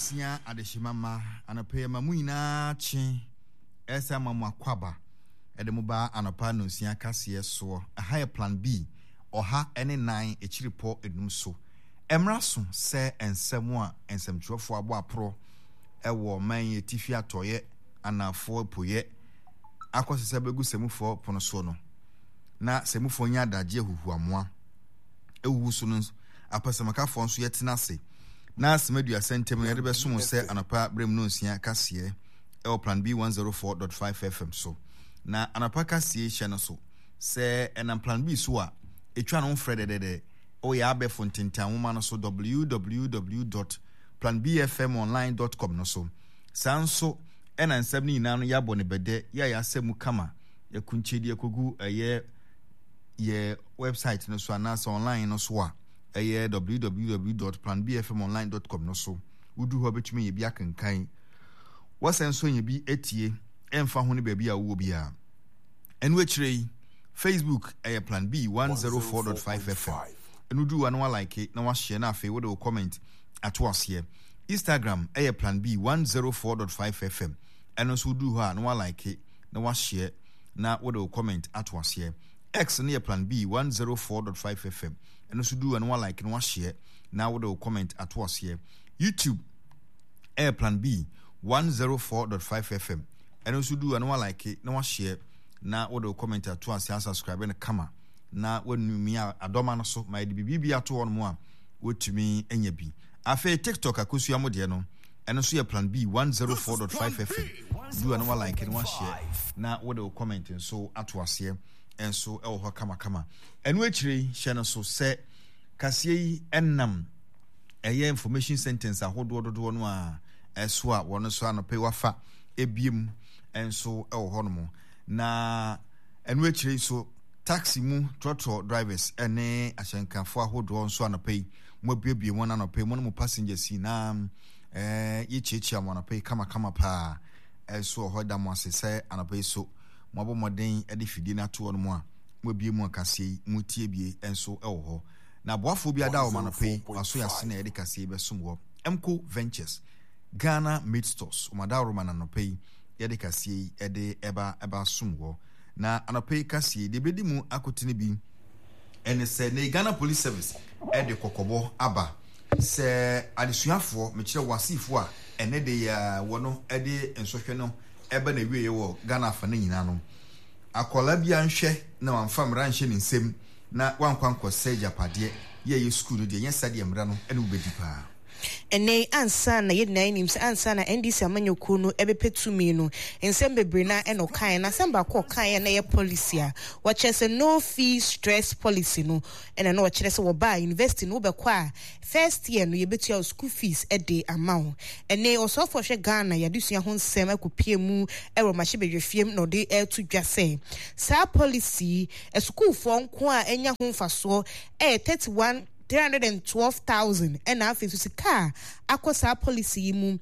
Nsia adeshimama anapeye mamuina chi esa mamu akwaba edemuba anapa no nsia kase so a high plan B oha ene 9 echiripo enum so emraso se ensemu a ensemtwofo abo apro ewo man yetifi atoye anafo poye akosese begu semufo pono so no na semufo nya adaje huhuamoa ewu so no apasamaka nso yetena se na asemadu asentem yede besom se anapa brem no nsia kase e plan B 104.5 FM so na anapa kase hye no so se enam plan B so a etwa no mfredede o ya be fontentan wo ma no so www.planbfmonline.com no so sanso ena nsem ni nyina no ya bɔ ne bede ya asemu kama ya kunchedi ekogu ye website no so anasa online no so a www.planbfmonline.com no so udu ho betumi ye bia kankan wasenso ye bi etie emfa ho ne ba bia wo bia enu akire Facebook plan B 104.5 FM enu du wa no like na wa share na afi wo de comment atwas here Instagram plan B 104.5 FM enu so du ha no like na wa share na wo de comment atwas here X near plan B 104.5 FM and also do and one like and one share now with the comment at was here YouTube plan B 104.5 FM and also do and one like it no one share now with the comment at was here subscribe and come now when me adoma so my BB at one more what to me and ye be afa TikTok akusu amode no and also plan B 104.5 FM do and one like and one share now with the comment and so at was here and so ho kama enu akire hye no so se kasie ennam eye information sentence ahodo no a eso a wono so anope wafa ebiem enso ho no mo na enu akire so taxi mu trotro drivers ene ahyankafo ahodo nso anope mo biebie mo na anope mo no passengers na ye chechi amanope kama pa enso ho da mo asese anope so mwabo moden ede fidi na to no mo a mwabie mu akase mutie bie enso ho na boafo bi ada o manope waso yase na ede kase be somwo Mco Ventures Ghana Meat Stores umada Roman anope ede kase ede eba somwo na anope kase de bedi mu akotene bi ene se na Ghana Police Service ede kokobo aba se adesuafo mekire wasifo a ene de ya wono ede ensohwe no ebe na wieye wo Ghana fa na nyina no akola bia nhwe na wamfam ran hye ne nsem na wankwanko seja pade ye school de nya sade amra no ene ubedi pa ene ansa na yedina anims ansa na NDC amanyoku no ebepetumi no ensem bebre na eno kan na semba ko kan na ye policy a wachese no fee stress policy no ena no wachese wo ba university no be kwa first year no yebetua school fees ede amount ene osofo hwe Ghana yadusua ho nsem akopie mu ero mahye bedwefiem no de to dwase sa policy e school fo nko a enya ho mfaso 312,000 and now if car akosa policy mu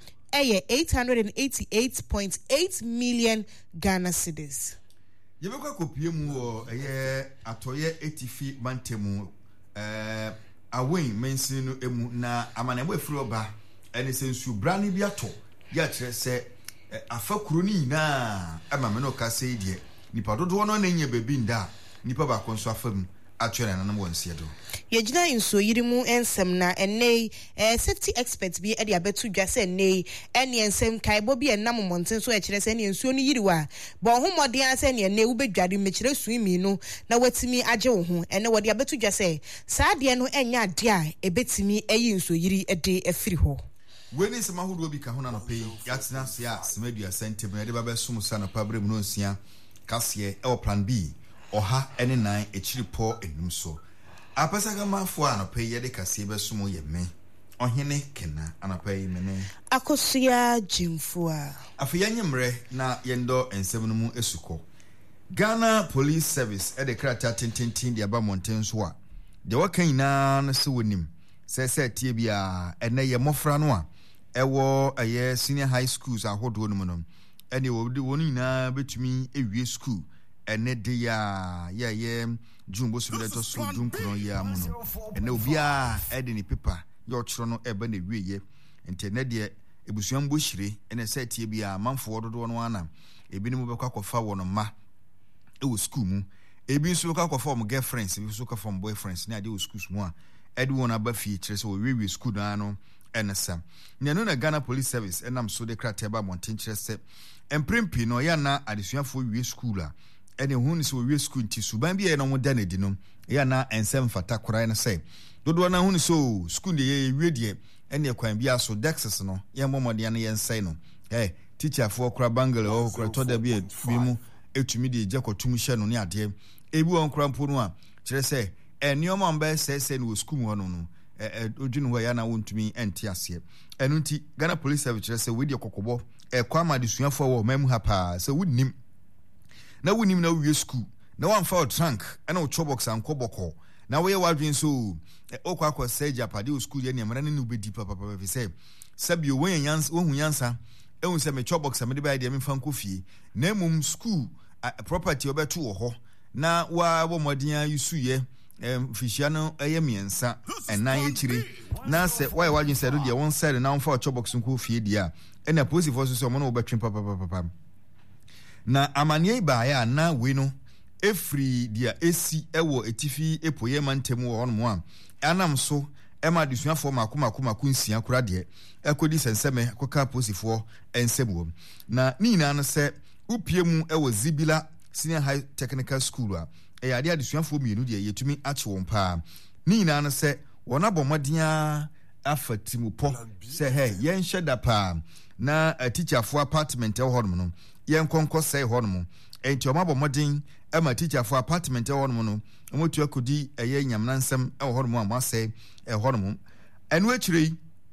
888.8 million Ghana cedis. Yebekwa kopie mu o atoye etifi mantemu awen mensin no emu na amanebo efiri oba ene sensu brani bi ato ya kire se afakuro ni na amame no ka se die nipa dodo no na nya bebi nda nipa ba konso afam atwere na nam wonsiedo yegina inso yirimu ensem na ene safety experts bi e de abetu dwase ene ensem kaibo bi enam monten so e kire se ene ensuo no yiriwa bo homode ase ene ubedware mekire suimi no na watimi age wo ho ene wode abetu dwase saa de no enya ade a ebetimi eyi inso yiri ede afiri ho weni sema hodo bi ka ho na no pay yatina se a semadu asente be de ba besum sa na pabrem no nsia kase e plan B oha ene 9 echiripo enum so apasaga mafo anope ye de kase be sumo ye me ohene kena anope mene akosia jimfua afia nyemre na yendo ensem no mu esuko Ghana Police Service e de krata tintintin de aba monten so a de wakan na no se wonim se tie bia ene ye mofra no a ewo aye senior high schools ahodo no no ene woni na betumi ewie school ene de ya jumbo suleto so dunkro ya muno ene obia ede ni paper yo chro no ebe na wieye ente ne de ebusuan bohire ene se tie bia manfo dodo no ana ebi ne mo bekwa kofa wo no ma e wo school mu ebi nso bekwa kofa wo girlfriends ebi nso kofa wo boyfriends ne ade wo schools mu a edi won aba fie kire se wo wewe school na no enesa ne no na Ghana Police Service enam so de krate ba monten kire se emprempi no ya na adesuafo wie school a ene hu ni se wo wie school nti suban bia no mo da na di no ya na ensem fata kora na se dodo na hu ni so school de ye wie de ene kwan bia so dexes no ye momode na ye nsai no teacher for kra bangle o kra to da bi mu etumi de je kotum hye no ne ade ebi won kra mpo no a kire se enioma mba se no school mu no odwunu ho ya na wontumi enti ase enu nti Ghana Police Service kire se we de kokobo kwa ma de suafo wo mamu ha pa se wunim na wie school na wan fa trunk na o chobox an koboko na we wadwen so okwa kwa seja pade o school ye ne mara ne ubedi papa fi se sabi o wen yansa wo hu yansa ehun se me chobox me de ba de me fa nkofie na mum school property obeto wo ho na wa bo modin yusu ye fishia no miensa enan ye chire na se why wadwen se do de won side na fa chobox nkofie dia na police force so mo no obetwen papa na amanie ba ya na we no efri dia esi ewo etifi epoye mantemu wo hono a anam so ema desuafo makomaku nsia kura de ekodi senseme koka posifo ensemu na nina no se upiemu ewo Zibila Senior High Technical School a ya de desuafo mienu de yetumi ache won pa nina no se wona bomodia afatimu po se yen hyeda pa na teacher for apartment e hono no yen konko sei hono mo enti omabo modin ema teacher for apartment e hono no omotu akodi eye nyamnansem e hono mo amase e hono mo enu akire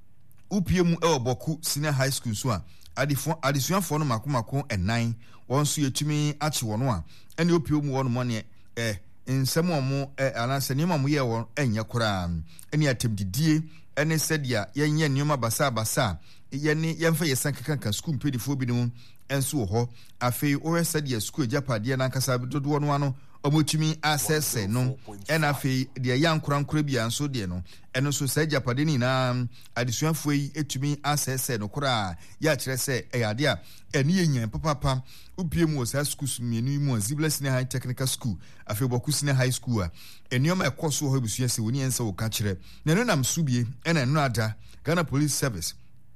upiemu e oboku Senior High School so a adesuafo no makomako enan won so yetumi ache wono a ene opiemu wono mo ne nsem omo anase ne mamu ye won enye kora ene atemdidie ene sedia yenye nneoma basa yene yemfa yesan kankan school pedifo bi no enso ho afei o sedia school japade na nkasa dodo no ano omotumi access no ena afei de yankurankura bi anso de no eno so se japade ni na adesuafo yi etumi access no kora ya kire se eyade a eni yenyan papa upiem wo sa schools mienu mu Zibila Senior High Technical School afei boku Senior High School a enioma ekoso ho ebusua se woni ensa wo ka kire na no nam subie ena no ada Ghana Police Service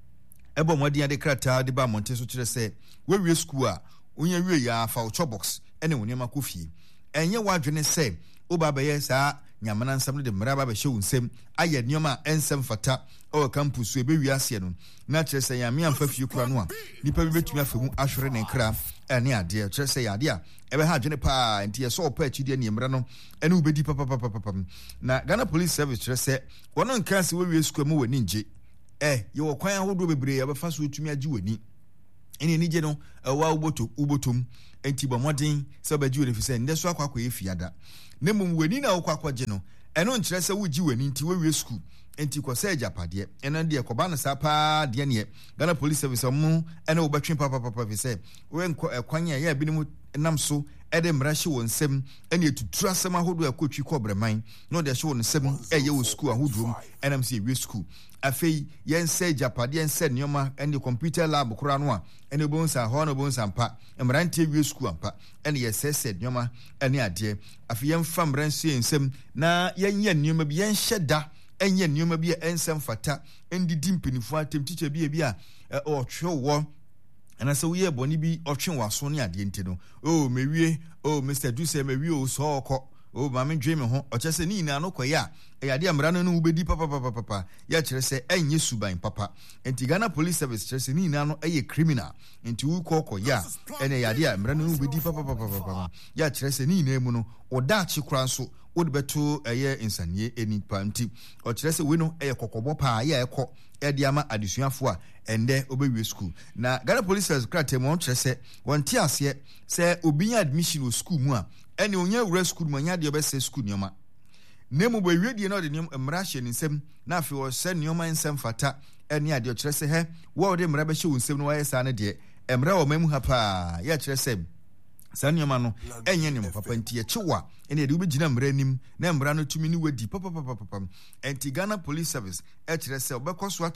ebo modin de krata de ba monte so kire se we wie school a onye wie ya fa chobox ene woni makofie enye wadwene se oba ye sa nyamana nsam de mraba be hye unsem aye nioma ensem fata o campus ebe wiase no na kire se ya me amfa fie kura no a nipa bi betumi afemu ahwere ne kra ene ade kire se ya ade a ebe ha adwene pa enti ye so opa akide ne mra no ene ubedi papa na Ghana Police Service kire se wono nka se we wie school mu wani nje ye wo kwan ahodo bebre ya befa so etumi agi wani ene ni je no wa ubotom enti ba modin se ba gi wani fi se nde so akwa ye fiada na mum wani na okwa je no eno nkire se wo gi wani nti we wie school enti ko se japade eno de ko ba na sa pa de ne Ghana Police Service mu ene wo betwen papa fi se we kwan ya bi ni nam so ede mrahye won sem ene etutura sem ahodo akotwi ko breman no de hye won sem eye wo school ahodo enam se we school afei yen se japade yen se nioma ene computer lab kora no a ene bonsa ho no bonsa mpa mrante we school ampa ene ye se nioma ene ade afei yen fam ranse ensem na yen ye nioma bi yen hyeda enye nioma bi ensem fata endidi mpinifo atem teacher bi a o twowo and so we boni bi otwen waso ne ade nti no mewie Mr. Duse mewie o so okọ ma me dwe me ho o chese ni na no koya ade amra no no ubedi papa ya kire se enye suban papa enti Ghana Police Service chese ni na no eye criminal enti wu koya ene ade amra no ubedi papa ya kire se ni na mu no oda chi kura so wode beto eye insanie eni panti o kire se we no eye kokobo pa ya ekọ ede ama adesuafo a ende obewie school na Ghana Police Service krate mo kire se wonte ase se obinya admission o school mu a ene onya wura school mu anya de obese school nyoma nemu bo wiedie na de mra hye nsem na afi o se nyoma nsem fata ene ade o kire se wo de mra be hye nsem no wa yesa na de mra o mamu ha pa ya kire se sanyoma no enye ne papa nti ye chewa ene de ubegina mra nim na mra no tumi ni wadi papa enti Ghana Police Service kire se obekọ so achi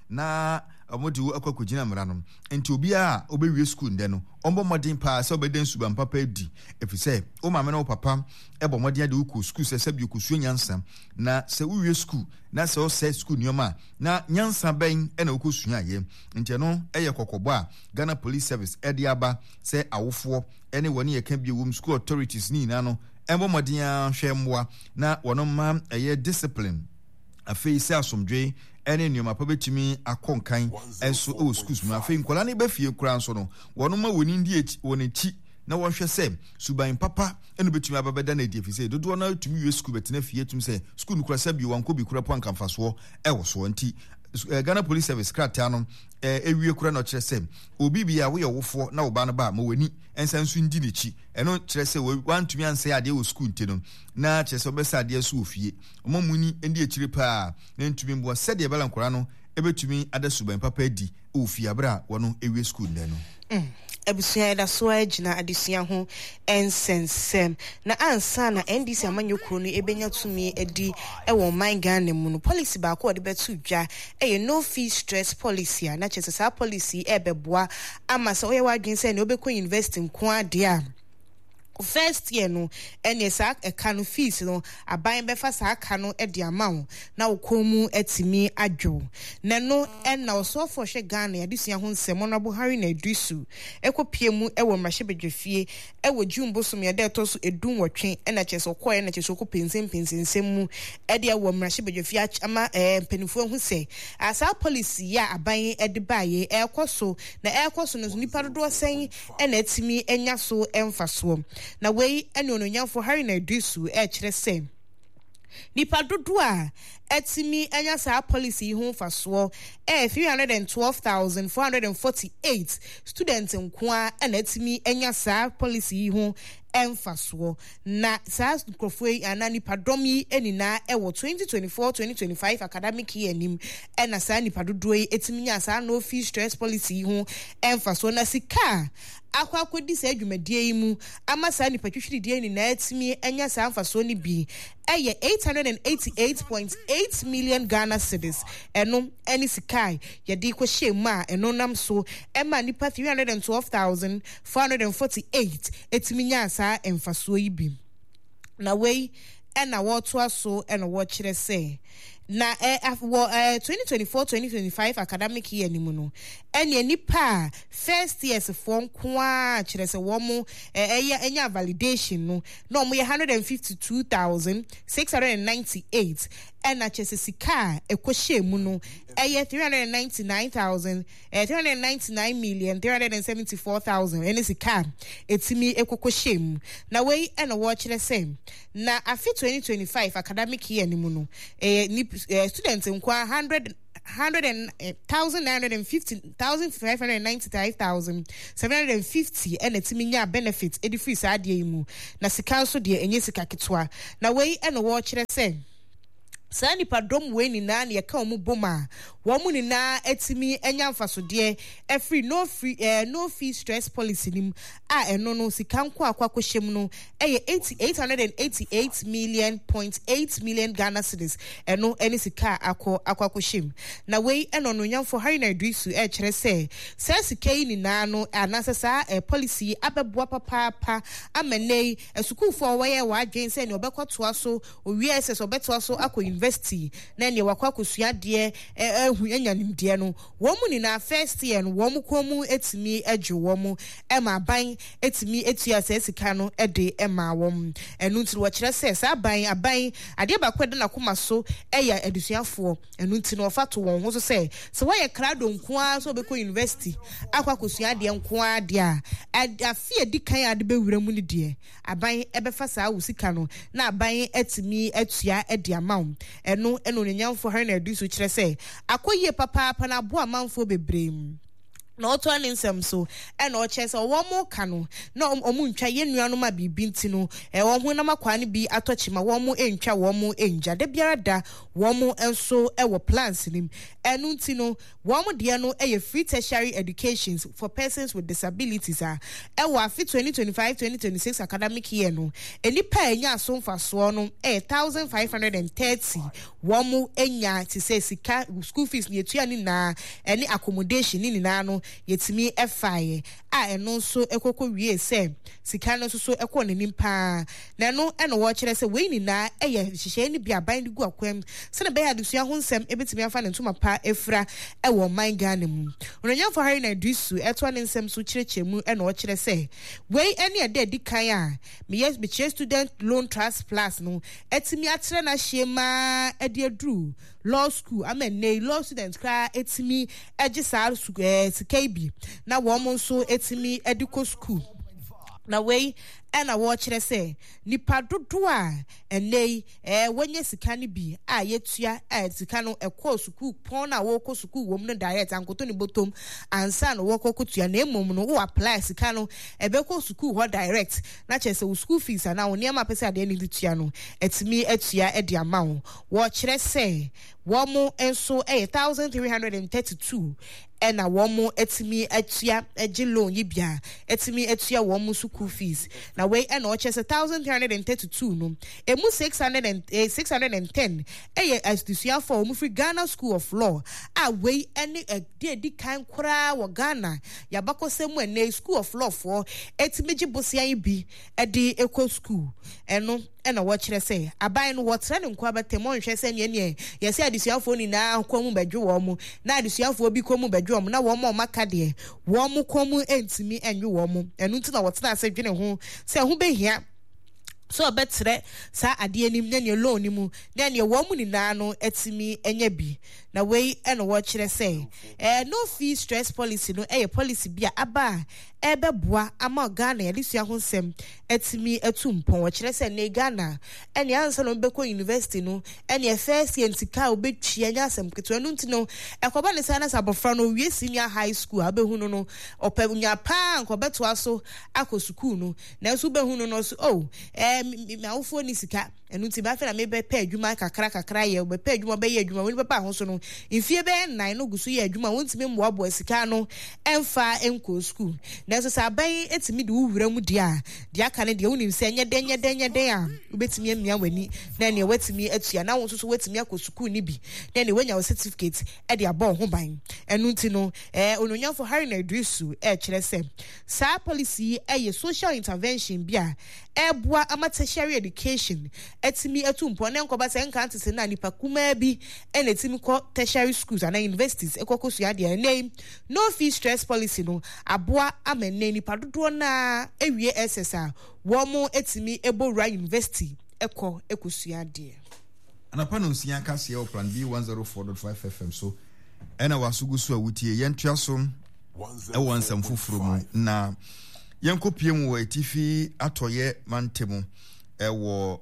na amodi akwakwagina mra no enti obi a obewie school nde no ombo modern pa se obeden suban papa edi efise o ma me no papa ebo modern ade uku school se bi okusuo nyansa na se uwie school na se o se school nyoma na nyansa ben e na okosua ye enti no eye kokobo a Ghana Police Service edi aba se awofo ene woni ye kan bi wom school authorities ni na no embo modern hwemwa na wono ma eye discipline afei se asomdwe ene nyoma pa betimi akonkan enso o schools mu afei nkola ne ba fie kura nso no wono ma woni ndi echi woni chi na wonhwe se suban papa eno betimi ababeda na die fise dodo na tumi wie school betina fie tum se school kura sabi wanko bi kura po ankamfaso ewo so nti Ghana Police Service krata no ewie kura no kire se obi bia wo ye wofo na wo ba no ba ma wani ensansu ndi ne chi eno kire se wantumi anse ade wo school nti no na kire se obesa ade so ofie omamuni ndi ekire pa na ntumi mbo se de bela nkora no ebetumi adasuban papa edi ofie abra wono ewie school ne no Ebusua da so agina adesua ho ensensem na ansa na NDC amanyokro no ebenya tumi edi ewo man Ghana mu no policy ba ko de betu dwa no fee stress policy na chese policy ebeboa ama se oye wadwen se na obekọ invest nko ade a first year no ene sa ekano fees no aban befa sa aka no e de amount na wokomu etimi adwo na no na oso for hwe Ghana adesua ho nsemo no Buhari na Edisu ekopie mu ewo mrahye ewo jumbo so me de to so edun wotwe na cheso koye na cheso ko pensem mu e de ewo mrahye bedwafie ama mpanifo ho se asa policy ya aban e de baye ekoso na ekoso no nipa dodo sen na etimi enya so emfaso na wei ene ononyamfo Hari na Edisu kire se nipa dodo a etimi enya sa policy ho faso 312,448 students nkoa na etimi enya sa policy ho emfaso na sa krofoi anani padomi enina ewo 2024-2025 academic year nim na sa nipa dodo etimi nya sa no fee stress policy ho emfaso na sika akwakodi sa adwumadie yi mu ama sa nipa twhwiri ni na etimi enya sa emfaso ni bi eye 888.8 million Ghana cedis eno eni sikai yedi ko shema eno nam so ema nipa 312,448 etimi nya sa emfaso yi bi na wei ena woto aso ena wo kire se na 2024-2025 academic year ni mu no ene nipa first years form kwa kire se wo mo enya validation no na mo 152,698 ena chese sika ekohye mu no 399,374,000 ene sika etimi ekokohye mu na wei ena wo kire se na afi 2025 academic year ni mu no students nkwa 100,590,750 and etimi nya benefits edi free sa ade mu na sika so de enye sika ketwa na wei ena wo kire se sani padom we ni na ye ka omu boma wo mu ni na etimi enya mfasode free no fee stress policy nim a eno no sika nko akwakohyem no 888.8 million Ghana cedis eno eni sika akwakohyem na wei eno no nyamfo Hari na Edisu kire se sika yi ni na no anasesa policy abeboa papa amenei esukufo wo ye wa adwen se ne obekwotoa so owie ese so obetoa so akọ university na ne wakwa kosua de ehu enyanimde no wo mu ni na first year no wo mu komu etimi adwo wo mu ema ban etimi etua sika no de ema wo mu enu nti wo kire se sa aban ade ba kwede na koma so eya adusuafo enu nti no fato won ho so se wo ye krado nkoa so obekọ university akwa kosua de nkoa de a afie dikan ade bewura mu ni de aban ebefa sa wo sika no na aban etimi atua de amount eno nyamfo Hari na Edisu kire se akoyie papa na bo amanfo bebrem na oto aninsem so e na o che se wo mo ka no na omu ntwa ye nuanu ma bibi ntino e wo ho na makwa ne bi atochima wo mo entwa wo mo enja de biara da wo mo enso e wo plans nim enu ntino wo mo de no e free tertiary education for persons with disabilities e wo afi 2025-2026 academic year no enipa enya asomfa so no 1530 wo mo enya ti se sika school fees ni etua ni na eni accommodation ni na no yetimi efaye a eno so ekoko wie se sika no so ekọ nanim pa na no eno wo kire se we ni na eye hihye ni bia ban gu akwam se na be ya desua ho nsem ebetimi afa ne ntoma pa efra e wo man Ghana mu onanya for hari na dusu eto ne nsem so kirechemu eno wo kire se we ene ade dikan a me yes be student loan trust plus no etimi atere na hyema ade adru law school amene law students kra etimi egisa KB na wo mo so etimi ediko school na we ena wo kire se nipa dodo a enei wonye sika ne bi a yetua sika no ekọ school pon na wo kọ school wo mu no direct ankoto ni botom ansa no wo kọ kotua na emom no wo apply sika no ebekọ school ho direct na che se wo school fees na wo niam apese ade ni tua no etimi atua e de ama wo kire se wo mo enso 1332 ena wo mo etimi atua ege loan yibia etimi atua wo mo school fees na we ena o chese 1332 no emu 610 eye astusia for mu free Ghana School of Law a we ene di kan kura wo Ghana yabako semu ene School of Law for etimi gibosia yi edi eco school eno ena wo kire se aban no wo tre ne nkwa batem on hwe se ne yesi adusuafo ni na kwamu badwo wo mu na adusuafo bi kwamu badwo wo na wo mo maka de wo mu kwamu entimi enwe wo mu enu nti na wo tena se dwene ho se ho behia so betre sa ade anim na ne loan ni mu na ne wo mu ni na no etimi enya bi na we eno wo kire se no fee stress policy no policy bia aba ebeboa ama Ghana yalisua ho nsem etimi etumpon wo kire se ne Ghana ene ansa no beko university no ene first year ntika obetwia nya asem keto no ntino ekoba ne sana sabofra no wie senior high school abehunu no opebunya pa nkobeto aso akọ school no na so behunu no so me awofo ni sika enu ti ba fe na me be pa adwuma kakra ye be pa adwuma be ye adwuma woni be pa ho so no mfie be 9 no gusu ye adwuma wontimi mboabo sika no emfa enko school na so sabai etimi de wuwura mu dia aka ne de wonim se nyede a ubetimi amia wani na ne watimi atua na won so watimi akọ school ni bi na ne wanya certificate e de abon ho ban enu ti no ononyan for hari na drisu kire se sa policy social intervention bia ebua ama tertiary education etimi etumpo ne nkoba se nka ntese na nipa kuma bi ene etimi ko tertiary schools and universities ekokosu ade name no fee stress policy no aboa amene nipa dodo na ewie SSR wo mo etimi ebowura university ekosu ade anapa no nsia kase e plan B 104.5 FM so ena wasugu so awutie yentua so e wonsam fufuru mu na yenkopie mu wa etifi atoye mantemu ewo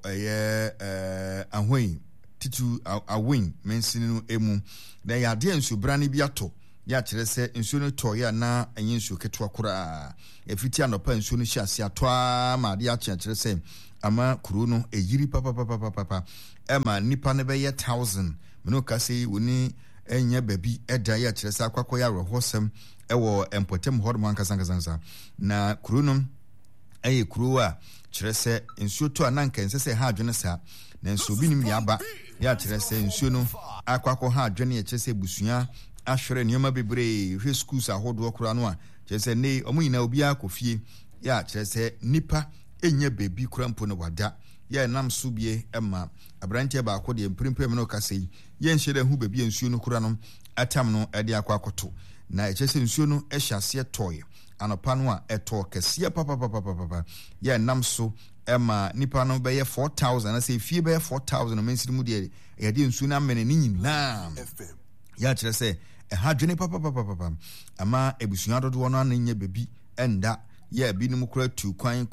ahwen titu awin mensini no emu na ya de nsu brane bi ato ya kire se nsu no toye na enye nsu ketwa kura efiti anopa nsu no hyase atoa ma de a kire se ama kuro no eyiri papa ema nipa ne be ye 1000 meno kase woni enya babi eda ya kire se akwakọ ya rohosem ewo empotem hodmo ankasankasansa na kuro no kuro a kire se nsuo to ananka nsese ha adwene sa na nsuo bi nim yaba ya kire se nsuo no akwakọ ha adwene ya kire se busua ahwere nioma bebre hwe schools ahodo kura no a kire se nei omo nyina obi akofie ya kire se nipa enya bebi kura mpo no wada ya nam so bie ema abrantie ba akọ de mprimpem no kasei ye nhyere hu bebi nsuo no kura no atam no ede akwakoto na kire se nsuo no ehyase toye anopa no a eto kese papa ya nam so ema nipa no be 4000 na se fie be 4000 no mensiri mu de ya de nsuo na mene ni nyina ya kire se ha dwene papa ama ebusuan dodo no na nya bebi enda ya bi no kura tu kwan ko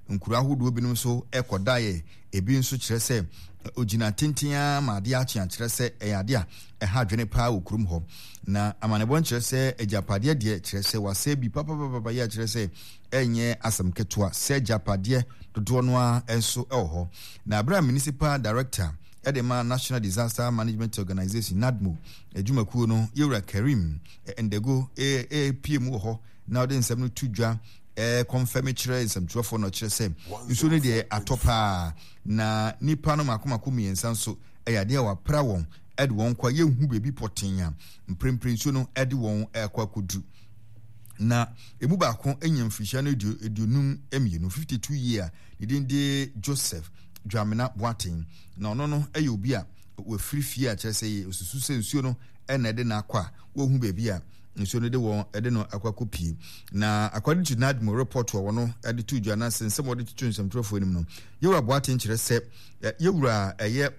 nkura ahodoɔ binom so ɛkɔdaeɛ ebi nso kyerɛ sɛ ogina tentea ma ade akye kyerɛ sɛ ɛyɛ ade a ɛha adwene paa wɔ kurom hɔ na amanebɔ kyerɛ sɛ agyapadeɛ deɛ kyerɛ sɛ wasɛ bi papapapa yɛ kyerɛ sɛ ɛnyɛ asɛm ketewa sɛ agyapadeɛ dodoɔ no a nso ɛwɔ hɔ na abira municipal director Edema National Disaster Management Organization NADMO adwumakuo no yewura Karim Ndego PM wɔ hɔ na ɔde nsɛm no to dwa confirm kyerɛ nsɛmtwerɛfoɔ no kyerɛ sɛ nsuo no deɛ atɔ na nipa no makomako mmiɛnsa nso ɛyɛ adeɛ wapra wɔn ɛde wɔn kɔ yɛhu beebi pɔten a mprempren nsuo no ɛde wɔn ɛkɔ akɔdu na emu baako enya mfirihyia no aduonum mmienu 52 year ne din de Joseph Dwamena Boaten na ɔno no ɛyɛ obi a wafiri fie a kyerɛ sɛ osusu sɛ nsuo no ɛna ɛde na akɔ a wɔhu beebi a nsuo no de wɔn ɛde no akɔ pie na according to NADMO report wɔ no ɛde to dwa na sensɛm wɔde tutu nsɛmtwerɛfoɔ anim no yɛwura Boaten kyerɛ sɛ yɛwura ɛyɛ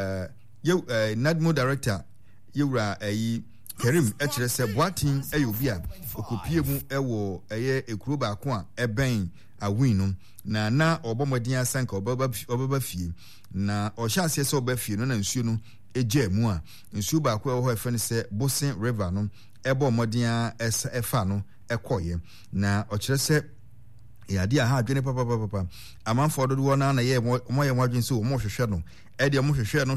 NADMO director yɛwura ɛyi Karim ɛkyerɛ sɛ Boaten ɛyɛ obi a okopie mu ɛwɔ ɛyɛ ekuro baako a ɛbɛn awin no na ɔbɔ mmɔden asanka ɔbɛba fie na ɔhyɛ aseɛ sɛ ɔbɛba fie no na nsuo no ɛgya mu a nsuo baako ɛwɔ hɔ ɛfɛ no sɛ Bosen River no ɛbɔ mmɔden ɛfa no ɛkɔyɛ na ɔkyerɛ sɛ yɛade a ha adwene papapapa amanfoɔ dodoɔ no na yɛ ɔmɔyɛ mo adwene sɛ ɔmɔ hwehwɛ no ɛdeɛ ɔmɔ hwehwɛ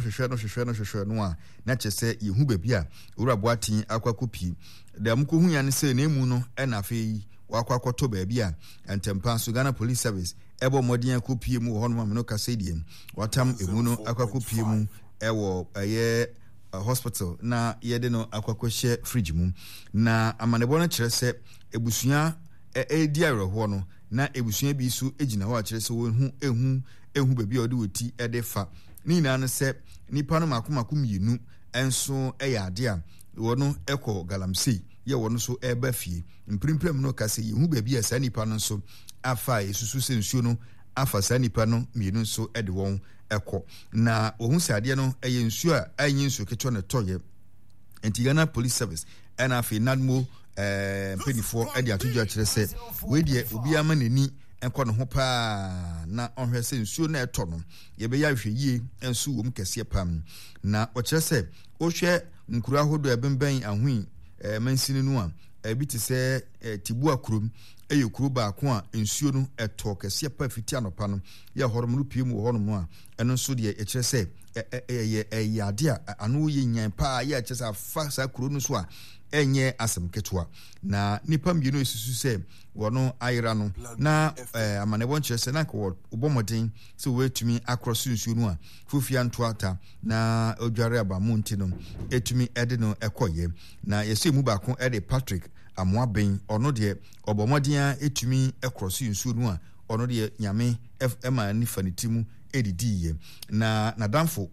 no a na kyerɛ sɛ yɛhu baabi a owura Boaten akɔ pie da mkɔhu ya ne sɛ na emu no ɛna afei wakɔ akɔtɔ baabi a ntempa so Ghana Police Service ɛbɔ mmɔden akɔ pie mu wɔ hɔ no ma no kasa deɛ watam emu no akɔ pie mu ɛwɔ ɛyɛ hospital na yɛde no akɔhyɛ fridge mu na amanebɔ no kyerɛ sɛ ebusua ɛdi awerɛhoɔ no na ebusua bi so egyina hɔ a kyerɛ sɛ wɔn ehu baabi a ɔde wɔti ɛde fa ne nyinaa no sɛ nipa no makomako mmienu ɛnso ɛyɛ ade a wɔn ɛkɔ galamsey yɛ wɔn so ɛba fie mprimprim no kasa yɛhu baabi a saa nipa no nso afa esusu sɛ nsuo no afa saa nipa no mmienu nso ɛde wɔn ɛkɔ na ohun sɛ adeɛ no ɛyɛ nsuo a ɛnyɛ nsuo ketewa na ɛtɔyɛ nti Ghana Police Service ɛna afei NADMO mpanyinfoɔ ɛde atodwa kyerɛ sɛ wei deɛ obi ama n'ani ɛnkɔ ne ho paa na ɔhwɛ sɛ nsuo na ɛtɔ no yɛbɛyɛ ahwɛ yie nso wɔ mu kɛseɛ pam na ɔkyerɛ sɛ ɔhwɛ nkuru ahodoɔ ɛbɛnbɛn ahoyi mansini no a ebi te sɛ Tibua kurom ɛyɛ kuro baako a nsuo no ɛtɔ kɛseɛ pa fiti anɔpa no yɛ hɔrom no pie mu wɔ hɔnom a ɛno nso deɛ ɛkyerɛ sɛ ɛyɛ ade a ano yɛ nyan paa yɛ ɛkyerɛ sɛ afa saa kuro no so a ɛnyɛ asɛm ketewa na nipa mmienu esusu sɛ wɔn ayera no na amanebɔ nkyerɛ sɛ na nka wɔbɔ mmɔden sɛ wɔatumi akorɔ so nsuo no a fofia ntoata na odware abamu nti no etumi ɛde no ɛkɔyɛ na yɛsɛ mu baako ɛde Patrick Amoaben ɔno deɛ ɔbɔ mmɔden etumi ɛkorɔ so nsuo no a ɔno deɛ nyame ɛma nifa ne ti mu ɛdidiiɛ na nadamfo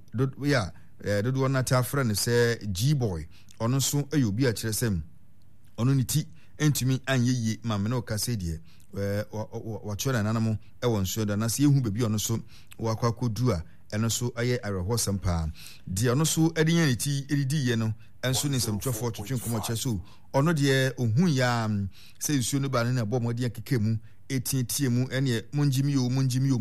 dodoɔ nata afrɛ no sɛ G-boy ɔno nso ɛyɛ obi a kyerɛ sɛ ɔno ne ti ntumi anyɛ yie ma me ne ɔka sɛ deɛ wɔatwerɛ nananamo ɛwɔ nsuo da na sɛ yɛhu baabi ɔno so wakɔ akɔdu a ɛno so ɛyɛ awerɛhɔsɛm paa deɛ ɔno so ɛde yɛ ne ti ɛdidiiɛ no ɛnso ne nsɛmtwerɛfoɔ twetwe nkɔmmɔ kyerɛ so ɔno deɛ ɔhu yɛ sɛ nsuo no ba no na ɛbɔ mmɔden akeka mu ɛtiatia mu ɛneɛ mongyimi o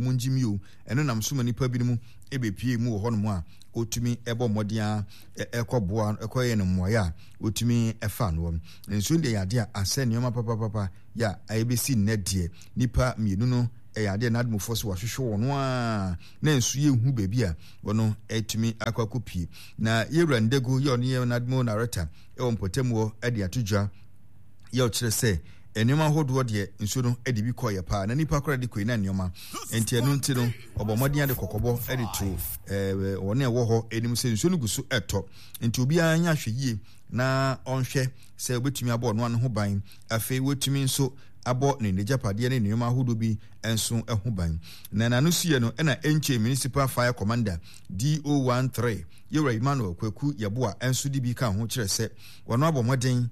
ɛno nam so ma nipa bi no mu ɛbɛpie mu wɔ hɔ no mu a ɔtumi ɛbɔ mmɔden ɛkɔboa ɛkɔyɛ no mmoayɛ a ɔtumi ɛfa no wɔm nsuo deɛ yɛ adeɛ a asɛ nneɔma papapapa yɛ a ɛbɛsi nnɛ deɛ nipa mmienu no ɛyɛ adeɛ NADMOfoɔ so wahwehwɛ wɔn a na nsuo yɛhu baabi a wɔno ɛtumi akɔpie na yɛwura Ndego yɛ ɔno yɛ NADMO narrator ɛwɔ mpɔtam wɔ ɛde ato dwa yɛ ɔkyerɛ sɛ nneɛma ahodoɔ deɛ nsuo no de bi kɔyɛ paa na nipa kora de kɔi na nneɛma nti ɛno nti no ɔbɔ mmɔden ade kɔkɔbɔ de to wɔne ɛwɔ hɔ anim sɛ nsuo no gu so ɛtɔ nti obiara nyɛ ahwɛ yie na ɔnhwɛ sɛ wobɛtumi abɔ ɔno ano ho ban afei wɔtumi nso abɔ ne nagyapadeɛ ne nneɛma ahodoɔ bi nso ho ban na nano suyɛ no ɛna ɛnkyɛ municipal fire commander DO13 yɛwura Emmanuel Kwaku Yaboa nso de bi ka ho kyerɛ sɛ wɔno abɔ mmɔden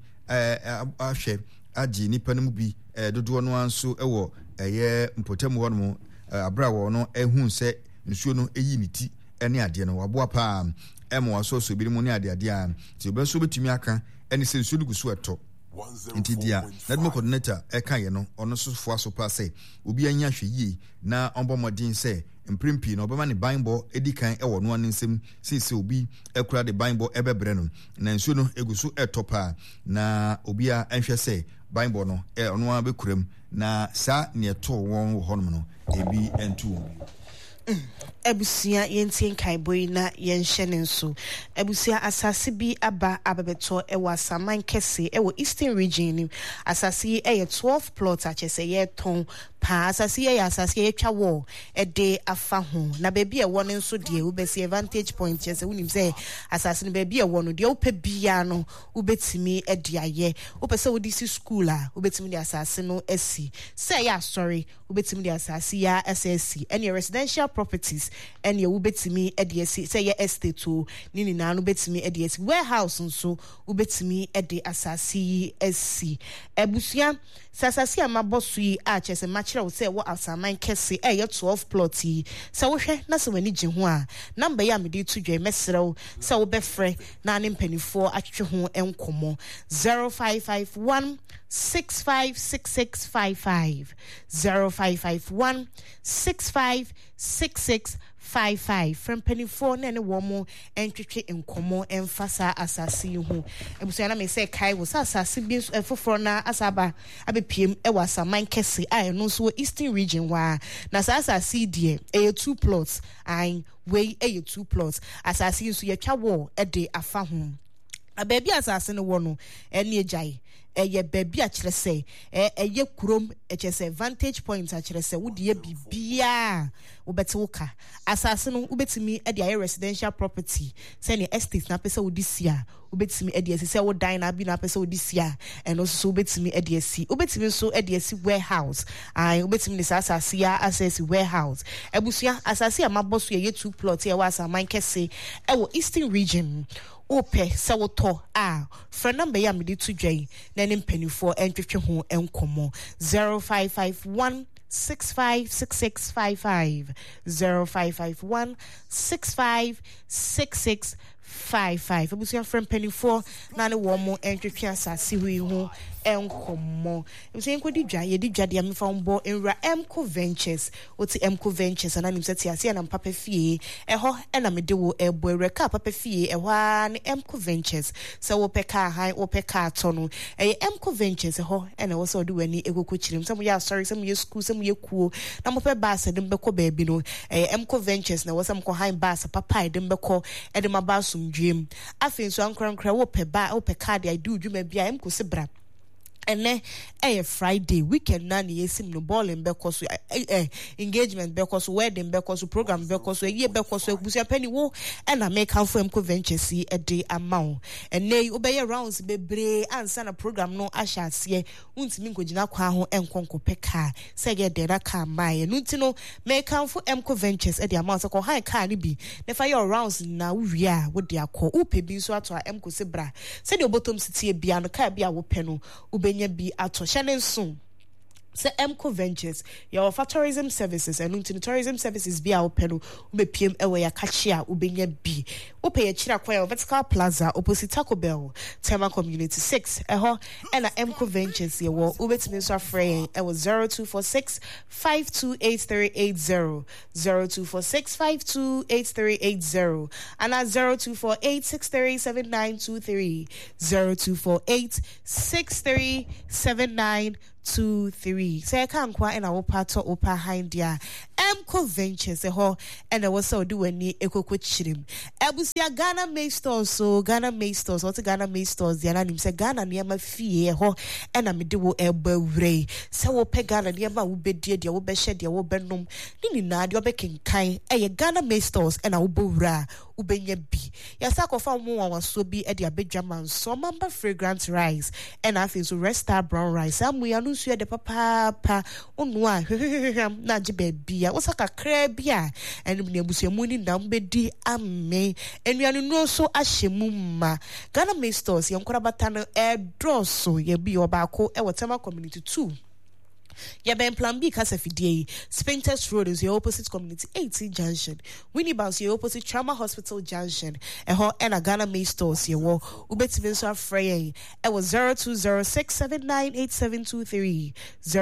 ahwɛ agye nipa no mu bi dodoɔ no nso ɛwɔ ɛyɛ mpɔtam hɔ no abra wɔ no ɛhu sɛ nsuo no ɛyi ne ti ɛne adeɛ no waboa paa ɛma wasɔsɔ bi mu ne adeadeɛ a nti ɔbɛnso bɛtumi aka ɛne sɛ nsuo no gu so ɛtɔ Nti dia na demo coordinator eka ye no ono so fo aso pa say obi anya hwe yi na onbomodin say mprimpi na obema ne banbo edikan e wo no ansem sisi obi ekura de banbo ebebre no na nsu no egusu etopa na obi a enhwe say banbo no ono abekuram na sa ne eto won wo honom no ebi entu Ebusia yentin kaiboi na yenhyene nso ebusia asase bi aba abebeto ewa saman kese ewo eastern region ni asase eye 12 plots achese ye ton pa asase ye asase ye twa wo ede afa ho na bebi e won nso de ubesi advantage point chese unim say asase no bebi e won de upe bia no ubetimi ede aye upese wo disi school a ubetimi de asase no esi say ya sorry ubetimi de asase ya SSC any residential properties and ye ubetimi ediesi say ye estate to nini na no betimi ediesi warehouse nso ubetimi edi asasi SC ebusia sasasi amabosu yi a chese machira wo say wo asaman kese ye 12 plot yi say wo hwe na se wani gye ho a number ya mede to dwe mesrew say wo befre na ne mpanifo atwe ho enkomo 0551 656655 0551 656655 from penny 4 na ne womo entwetwe enkomo emfasa asase hu ebuso na me say kai wo asase bi foforo na asaba abepiem e wasa man kese a no so eastern region wa na asase die e 2 plots ai we e 2 plots asase nso ye twa wo e de afa ho ababi asase no wo no ene ejai eye baby a kire say eye kurom echese vantage point a kire say wodi bibia wobete woka asase no wobetimi e de residential property say ne estate na pese wodi sia wobetimi e de say wo dan na bi na pese wodi sia and also wobetimi e de si wobetimi so e de si warehouse ai wobetimi ne asase ya access warehouse ebusia asase amaboso ye 2 plot ye wasa man kese e wo eastern region ope sawoto a for number ya me to dwai na ne mpanifo entwetwe ho enkomo 0551 656655 0551 656655 abusia friend penifo na ne wo mo entwetwe asase hui ho enkomo abusia nkodi dwa ye di dwa de amfa mbo enra Emco Ventures oti Emco Ventures na nim seti ase na papa fie eho na me de wo ebo ereka papa fie eho na Emco Ventures so wo peka han wo peka to no Emco Ventures eho na wo so de wani egoko chirim some ya sorry some ye school some ye kuo na mo pe bus de mbeko baabi no Emco Ventures na wo some ko han bus papa de mbeko e de mabaso ndwem afi nso ankrankra wo pe ba wo pe card I do dwuma bia Emco se bra ene Friday weekend na ne yesim no ball in bekoso engagement bekoso wedding bekoso program bekoso ye bekoso busia penny wo na make am for Emco Ventures e dey amount ene obeye rounds bebre ansa na program no ahya ase untimi nkogina kwa ho enkonko peka say get there ka mai no ntino make am for Emco Ventures e dey amount ko high car ni bi ne fa your rounds na wi a wo dey akọ upe bi so ato a Emco se bra say the bottom city e bia no ka bia wo pe no nya bi ato hyene nso se Emco Ventures your tourism services and until tourism services bi a openo ubepiem ewe ya kachia ubenya bi upe ya chira kwa vertical plaza opposite Taco Bell Tema Community 6 eho ena Emco Ventures ye wo ubetimi so afre e wo 0246 528380 0246 528380 and 0248637923 0248637923 say kan kwa na wo pato opa handia Emco Ventures ho and was so do any ekoko chirim ebusia Ghana May Stores so Ghana May Stores what Ghana May Stores dia na nim say Ghana ne ma fie ho and na me de wo ebawre say wo pe Ghana ne ma wo bedie dia wo be hye dia wo benom ni na dia be kenkan Ghana May Stores and na wo bowra ubenya bi yasa kofa mo wa so bi e de abedwaman so mamba fragrant rice and afi so resta brown rice amu ya no so de papa onu a na je ba bia wo saka kra bia enu ne abusuamu ni na mbedi ame enuanu no so ahyemu ma Ghana May Stores yenkora bata no e drosso ye bi obaako e Tema Community 2 Yaben Plan B Casa Fidei, Spintex Road is your opposite community 18 junction. Winnie Bounce your opposite Trauma Hospital junction. And her and a Ghana May stores your wall. Ubet Vincent Frey. It was 0206798723.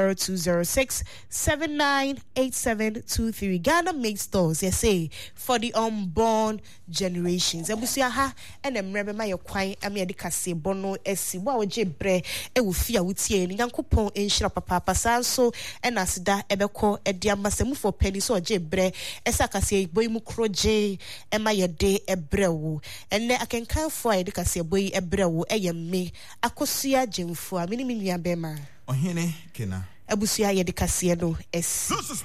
0206798723. Ghana May stores, yes, say for the unborn generations. And we see aha and then remember my quine America bono esi wa jebre e will fear with ye and Yankupon in Shira Papa so and as da ebeko ediamasemu for penny so jebre esaka say boy mu kroje e ma ye de ebrewo enne akenkan for edika say boy ebrewo eye me akosua jemfo amini minua bema ohene kena abusua ye de kase no esi